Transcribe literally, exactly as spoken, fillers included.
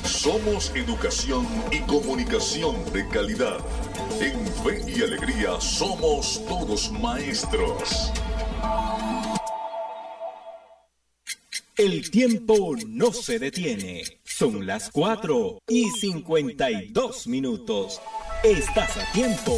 Somos educación y comunicación de calidad. En Fe y Alegría somos todos maestros. El tiempo no se detiene. Son las cuatro y cincuenta y dos minutos. Estás a tiempo